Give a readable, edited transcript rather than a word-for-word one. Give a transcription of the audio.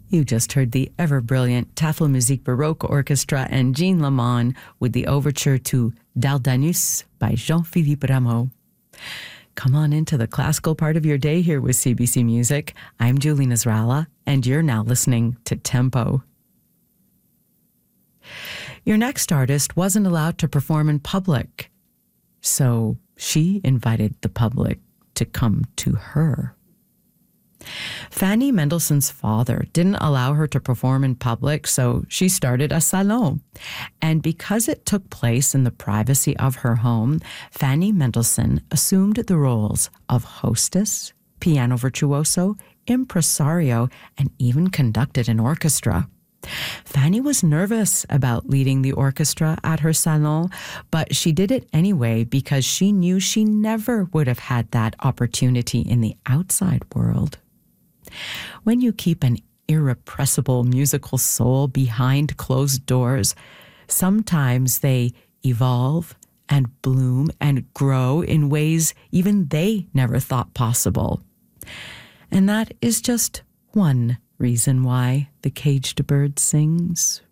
You just heard the ever-brilliant Tafelmusik Baroque Orchestra and Jean Lamont with the overture to Dardanus by Jean-Philippe Rameau. Come on into the classical part of your day here with CBC Music. I'm Julie Nasrallah, and you're now listening to Tempo. Your next artist wasn't allowed to perform in public, so she invited the public to come to her. Fanny Mendelssohn's father didn't allow her to perform in public, so she started a salon. And because it took place in the privacy of her home, Fanny Mendelssohn assumed the roles of hostess, piano virtuoso, impresario, and even conducted an orchestra. Fanny was nervous about leading the orchestra at her salon, but she did it anyway because she knew she never would have had that opportunity in the outside world. When you keep an irrepressible musical soul behind closed doors, sometimes they evolve and bloom and grow in ways even they never thought possible. And that is just one reason why the caged bird sings.